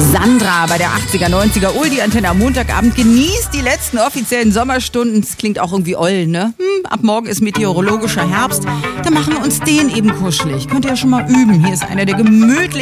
Sandra bei der 80er, 90er Oldie-Antenne am Montagabend. Genießt die letzten offiziellen Sommerstunden. Das klingt auch irgendwie oll, ne? Ab morgen ist meteorologischer Herbst. Dann machen wir uns den eben kuschelig. Könnt ihr ja schon mal üben. Hier ist einer der gemütlichen